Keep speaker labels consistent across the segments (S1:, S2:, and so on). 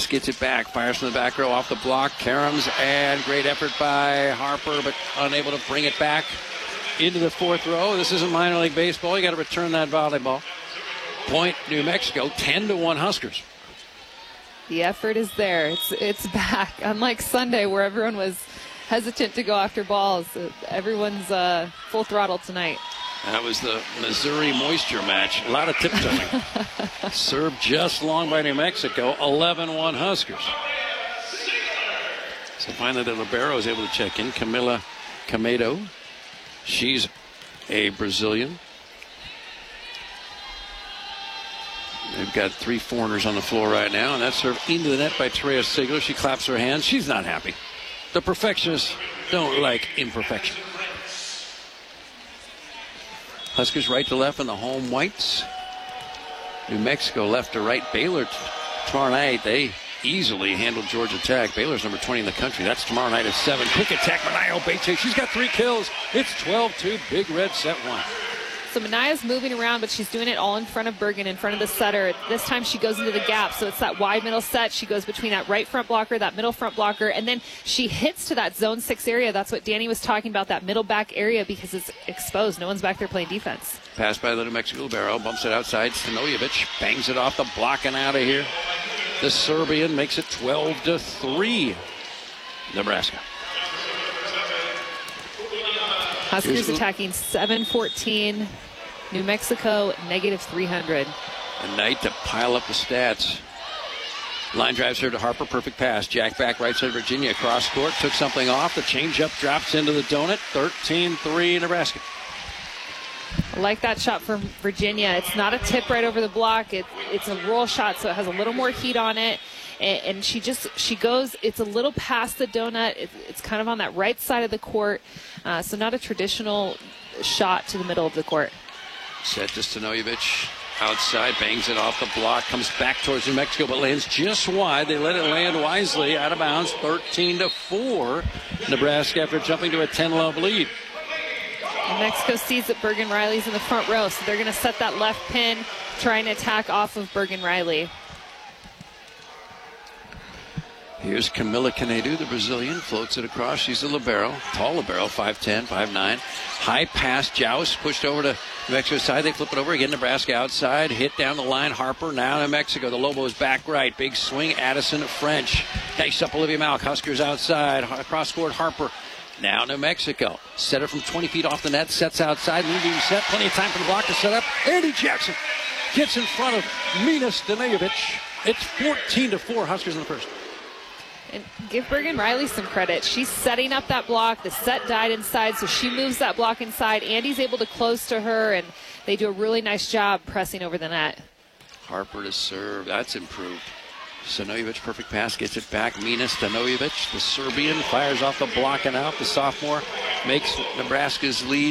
S1: Lance gets it back. Fires from the back row off the block. Karams, and great effort by Harper, but unable to bring it back into the fourth row. This isn't minor league baseball. You got to return that volleyball. Point, New Mexico, 10-1 Huskers.
S2: The effort is there. It's back. Unlike Sunday, where everyone was hesitant to go after balls, everyone's full throttle tonight.
S1: That was the Missouri Moisture match. A lot of tiptoeing. Served just long by New Mexico. 11-1 Huskers. So finally the libero is able to check in. Camila Camedo. She's a Brazilian. They've got 3 foreigners on the floor right now, and that's served into the net by Terea Sigler. She claps her hands. She's not happy. The perfectionists don't like imperfection. Huskers right to left in the home whites. New Mexico left to right. Baylor tomorrow night, they easily handled Georgia Tech. Baylor's number 20 in the country. That's tomorrow night at 7. Quick attack, Manayo Beche. She's got 3 kills. It's 12-2. Big Red set 1.
S2: So Manaya's moving around, but she's doing it all in front of Bergen, in front of the setter. This time she goes into the gap, so it's that wide middle set. She goes between that right front blocker, that middle front blocker, and then she hits to that zone 6 area. That's what Danny was talking about, that middle back area, because it's exposed. No one's back there playing defense.
S1: Pass by the New Mexico libero, bumps it outside. Stanojevic bangs it off the block and out of here. The Serbian makes it 12-3. Nebraska.
S2: Huskers attacking 7-14. New Mexico, -300.
S1: A night to pile up the stats. Line drives her to Harper. Perfect pass. Jack back right side. Virginia cross court. Took something off. The changeup drops into the donut. 13-3 Nebraska.
S2: I like that shot from Virginia. It's not a tip right over the block. It's a roll shot, so it has a little more heat on it. And she goes, it's a little past the donut. It's kind of on that right side of the court. So not a traditional shot to the middle of the court.
S1: Set to Stanojevic. Outside, bangs it off the block, comes back towards New Mexico, but lands just wide. They let it land wisely, out of bounds, 13-4. Nebraska after jumping to a 10-love lead.
S2: New Mexico sees that Bergen Riley's in the front row, so they're going to set that left pin, try and attack off of Bergen Riley.
S1: Here's Camila Canedo, the Brazilian, floats it across. She's a libero, tall libero, 5'10", 5'9". High pass, Joust pushed over to New Mexico's side. They flip it over again. Nebraska outside, hit down the line. Harper now New Mexico. The Lobos back right, big swing. Addison French, nice up Olivia Malk. Huskers outside, cross court. Harper. Now New Mexico. Setter from 20 feet off the net, sets outside. Moonbeam set, plenty of time for the block to set up. Andy Jackson gets in front of Mina Stanojevic. It's 14-4 Huskers in the first.
S2: And give Bergen Riley some credit. She's setting up that block. The set died inside, so she moves that block inside. Andy's able to close to her, and they do a really nice job pressing over the net.
S1: Harper to serve. That's improved. Stanojevic, perfect pass, gets it back. Mina Stanojevic, the Serbian, fires off the block and out. The sophomore makes Nebraska's lead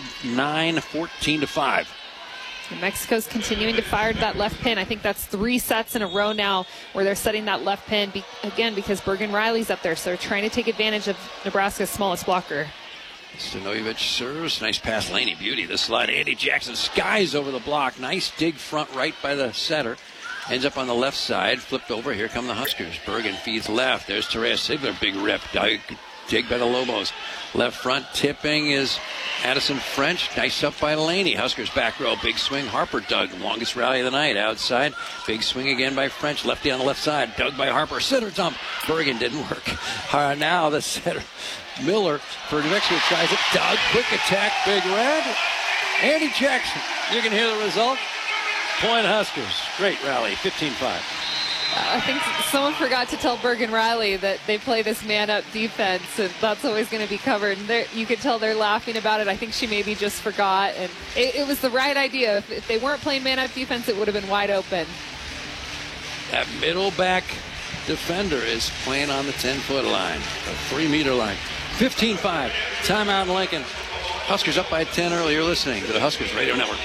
S1: 9-14-5.
S2: And Mexico's continuing to fire to that left pin. I think that's 3 sets in a row now where they're setting that left pin, again, because Bergen Riley's up there, so they're trying to take advantage of Nebraska's smallest blocker.
S1: Stanojevic serves. Nice pass, Laney Beauty. The slide, Andy Jackson skies over the block. Nice dig front right by the setter. Ends up on the left side, flipped over. Here come the Huskers. Bergen feeds left. There's Terea Sigler, big rip. Dig by the Lobos. Left front tipping is Addison French. Nice up by Laney. Huskers back row. Big swing. Harper dug. Longest rally of the night. Outside. Big swing again by French. Lefty on the left side. Dug by Harper. Center dump. Bergen didn't work. Now the setter. Miller for New Mexico tries it. Dug. Quick attack. Big red. Andy Jackson. You can hear the result. Point Huskers. Great rally. 15-5.
S2: I think someone forgot to tell Bergen Riley that they play this man-up defense, and that's always going to be covered. And you could tell they're laughing about it. I think she maybe just forgot, and it was the right idea. If they weren't playing man-up defense, it would have been wide open.
S1: That middle back defender is playing on the 10-foot line, the 3-meter line. 15-5. Timeout in Lincoln. Huskers up by 10 early. You're listening to the Huskers Radio Network.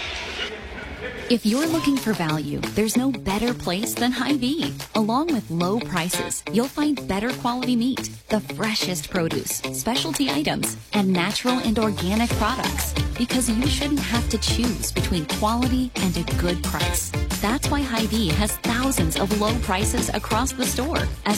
S3: If you're looking for value, there's no better place than Hy-Vee. Along with low prices, you'll find better quality meat, the freshest produce, specialty items, and natural and organic products. Because you shouldn't have to choose between quality and a good price. That's why Hy-Vee has thousands of low prices across the store, as